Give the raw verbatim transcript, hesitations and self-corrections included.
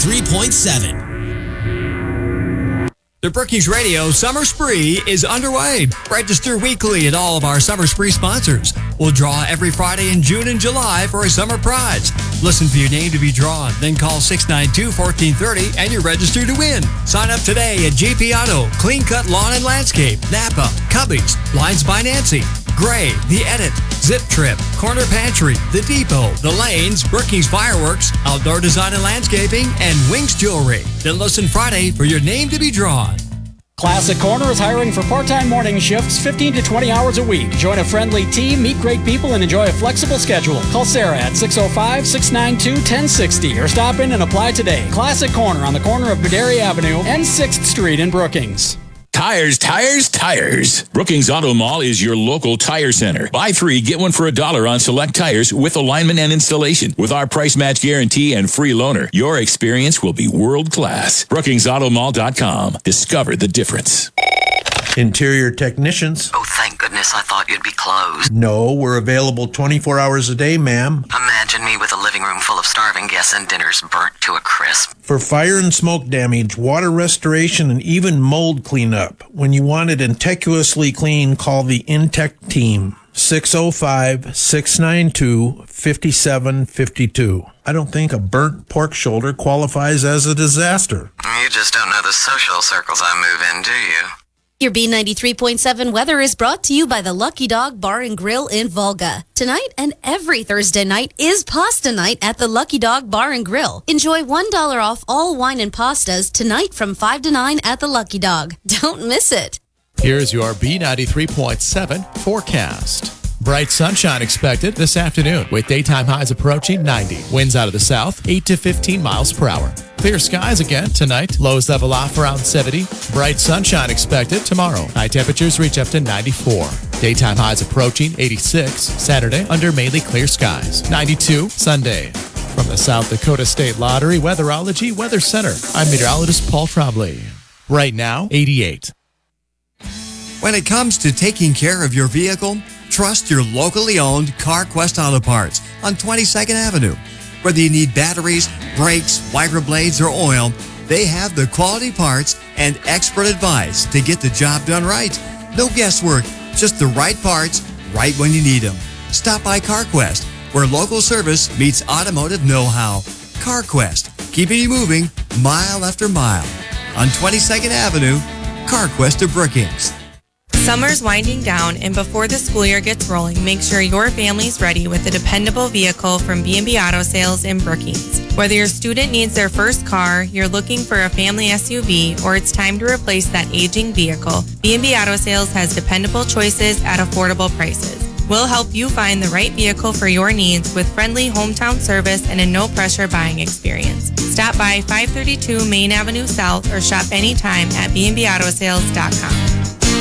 ninety-three point seven. The Brookings Radio Summer Spree is underway. Register weekly at all of our Summer Spree sponsors. We'll draw every Friday in June and July for a summer prize. Listen for your name to be drawn, then call six nine two, one four three zero and you're registered to win. Sign up today at G P Auto, Clean Cut Lawn and Landscape, Napa, Cubbies, Blinds by Nancy, Gray, The Edit, Zip Trip, Corner Pantry, The Depot, The Lanes, Brookings Fireworks, Outdoor Design and Landscaping, and Wings Jewelry. Then listen Friday for your name to be drawn. Classic Corner is hiring for part-time morning shifts, fifteen to twenty hours a week. Join a friendly team, meet great people, and enjoy a flexible schedule. Call Sarah at six oh five, six nine two, one oh six oh or stop in and apply today. Classic Corner on the corner of Baderi Avenue and sixth Street in Brookings. Tires, tires, tires. Brookings Auto Mall is your local tire center. Buy three, get one for a dollar on select tires with alignment and installation. With our price match guarantee and free loaner, your experience will be world class. Brookings Auto Mall dot com. Discover the difference. Interior technicians. Oh, thank goodness, I thought you'd be closed. No, we're available twenty-four hours a day, ma'am. Imagine me with a living room full of starving guests and dinners burnt to a crisp. For fire and smoke damage, water restoration, and even mold cleanup. When you want it innocuously clean, call the Intech team. six oh five, six nine two, five seven five two. I don't think a burnt pork shoulder qualifies as a disaster. You just don't know the social circles I move in, do you? Your B ninety-three point seven weather is brought to you by the Lucky Dog Bar and Grill in Volga. Tonight and every Thursday night is pasta night at the Lucky Dog Bar and Grill. Enjoy one dollar off all wine and pastas tonight from five to nine at the Lucky Dog. Don't miss it. Here's your B ninety-three point seven forecast. Bright sunshine expected this afternoon with daytime highs approaching ninety. Winds out of the south, eight to fifteen miles per hour. Clear skies again tonight. Lows level off around seventy. Bright sunshine expected tomorrow. High temperatures reach up to ninety-four. Daytime highs approaching eighty-six. Saturday under mainly clear skies. ninety-two Sunday. From the South Dakota State Lottery Weatherology Weather Center, I'm meteorologist Paul Trombley. Right now, eighty-eight. When it comes to taking care of your vehicle, trust your locally owned CarQuest Auto Parts on twenty-second Avenue. Whether you need batteries, brakes, wiper blades, or oil, they have the quality parts and expert advice to get the job done right. No guesswork, just the right parts, right when you need them. Stop by CarQuest, where local service meets automotive know-how. CarQuest, keeping you moving mile after mile. On twenty-second Avenue, CarQuest of Brookings. Summer's winding down, and before the school year gets rolling, make sure your family's ready with a dependable vehicle from B and B Auto Sales in Brookings. Whether your student needs their first car, you're looking for a family S U V, or it's time to replace that aging vehicle, B and B Auto Sales has dependable choices at affordable prices. We'll help you find the right vehicle for your needs with friendly hometown service and a no-pressure buying experience. Stop by five thirty-two Main Avenue South or shop anytime at b and b auto sales dot com.